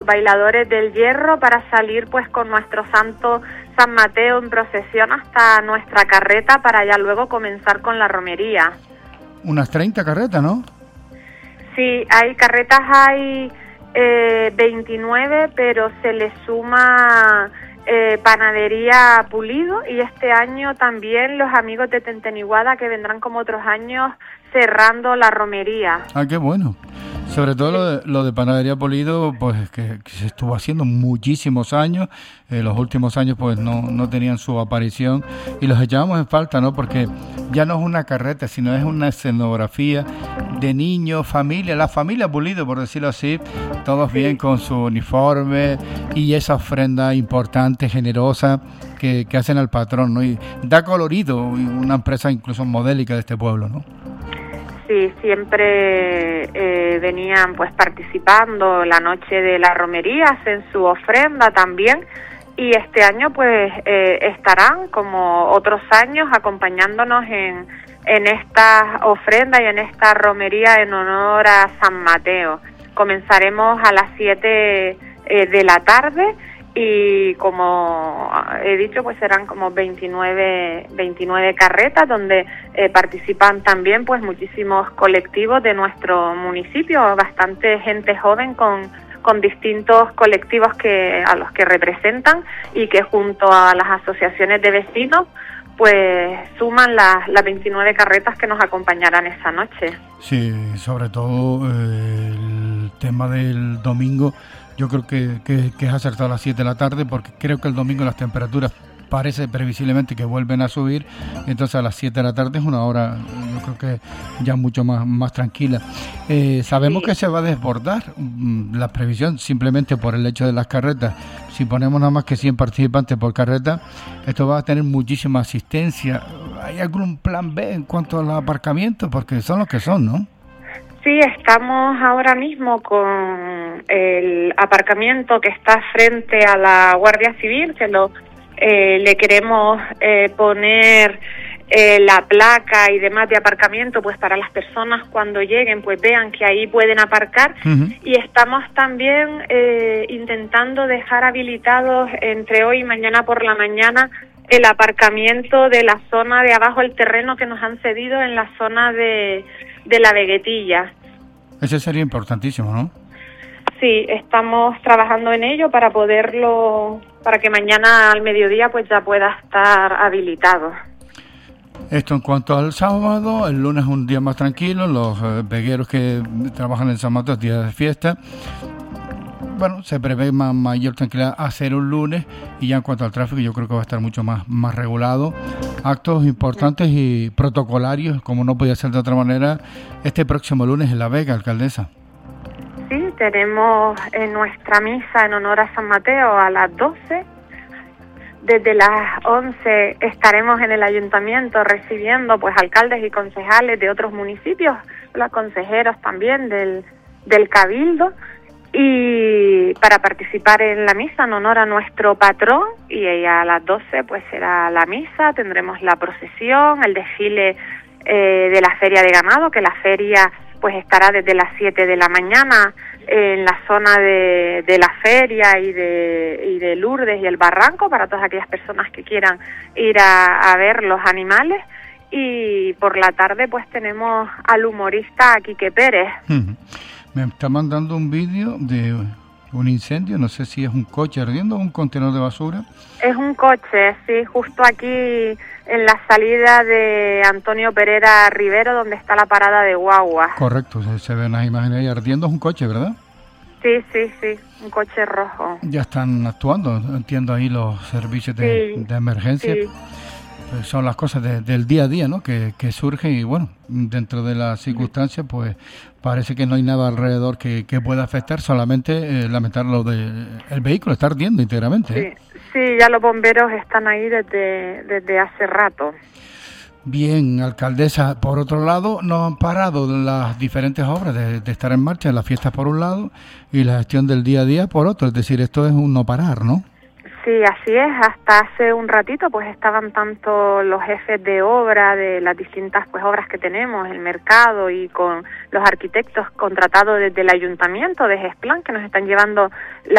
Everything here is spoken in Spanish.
bailadores del Hierro para salir pues con nuestro santo San Mateo en procesión hasta nuestra carreta para ya luego comenzar con la romería. Unas 30 carretas, ¿no? Sí, hay 29, pero se le suma Panadería Pulido, y este año también los amigos de Tenteniguada, que vendrán como otros años cerrando la romería. Ah, qué bueno. Sobre todo lo de Panadería Pulido, pues que se estuvo haciendo muchísimos años. Los últimos años pues no tenían su aparición y los echábamos en falta, ¿no? Porque ya no es una carreta, sino es una escenografía de niños, familia, la familia Pulido, por decirlo así, todos bien con su uniforme y esa ofrenda importante, generosa que hacen al patrón, ¿no? Y da colorido, una empresa incluso modélica de este pueblo, ¿no? Sí, siempre venían pues participando la noche de la romería, hacen su ofrenda también, y este año pues estarán como otros años acompañándonos en esta ofrenda y en esta romería en honor a San Mateo. Comenzaremos a las 7 de la tarde y, como he dicho, pues serán como 29 carretas donde participan también pues muchísimos colectivos de nuestro municipio, bastante gente joven con distintos colectivos a los que representan, y que junto a las asociaciones de vecinos pues suman las 29 carretas que nos acompañarán esa noche. Sí, sobre todo el tema del domingo, yo creo que es acertado a las 7 de la tarde, porque creo que el domingo las temperaturas parece previsiblemente que vuelven a subir, entonces a las 7 de la tarde es una hora, yo creo que ya mucho más tranquila. Sabemos que se va a desbordar la previsión simplemente por el hecho de las carretas. Si ponemos nada más que 100 participantes por carreta, esto va a tener muchísima asistencia. ¿Hay algún plan B en cuanto a los aparcamientos? Porque son los que son, ¿no? Sí, estamos ahora mismo con el aparcamiento que está frente a la Guardia Civil, que le queremos poner la placa y demás de aparcamiento, pues para las personas cuando lleguen pues vean que ahí pueden aparcar. Y estamos también intentando dejar habilitados entre hoy y mañana por la mañana el aparcamiento de la zona de abajo del terreno que nos han cedido en la zona de la Veguetilla. Eso sería importantísimo, ¿no? Sí, estamos trabajando en ello para que mañana al mediodía pues ya pueda estar habilitado. Esto en cuanto al sábado. El lunes es un día más tranquilo, los vegueros que trabajan en San Mateo es día de fiesta. Bueno, se prevé mayor tranquilidad a ser un lunes, y ya en cuanto al tráfico yo creo que va a estar mucho más regulado. Actos importantes y protocolarios, como no podía ser de otra manera, este próximo lunes en La Vega, alcaldesa. Sí, tenemos nuestra misa en honor a San Mateo a las 12. Desde las 11 estaremos en el ayuntamiento recibiendo pues alcaldes y concejales de otros municipios, los consejeros también del Cabildo, y para participar en la misa en honor a nuestro patrón. Y a las 12 pues será la misa, tendremos la procesión, el desfile de la feria de ganado, que la feria pues estará desde las 7 de la mañana en la zona de la feria y de Lourdes y el Barranco, para todas aquellas personas que quieran ir a ver los animales. Y por la tarde pues tenemos al humorista Quique Pérez. Me está mandando un vídeo de un incendio, no sé si es un coche ardiendo o un contenedor de basura. Es un coche, sí, justo aquí en la salida de Antonio Pereira Rivero, donde está la parada de guagua. Correcto, se ven las imágenes ahí ardiendo, es un coche, ¿verdad? Sí, un coche rojo. Ya están actuando, entiendo ahí los servicios de emergencia. Sí. Son las cosas del día a día, ¿no? Que surgen, y bueno, dentro de las circunstancias, pues parece que no hay nada alrededor que pueda afectar, solamente lamentar lo el vehículo está ardiendo íntegramente. Sí, ya los bomberos están ahí desde hace rato. Bien, alcaldesa, por otro lado, no han parado las diferentes obras de estar en marcha, las fiestas por un lado y la gestión del día a día por otro, es decir, esto es un no parar, ¿no? Sí, así es. Hasta hace un ratito pues estaban tanto los jefes de obra de las distintas pues obras que tenemos, el mercado, y con los arquitectos contratados desde el ayuntamiento de Gesplan, que nos están llevando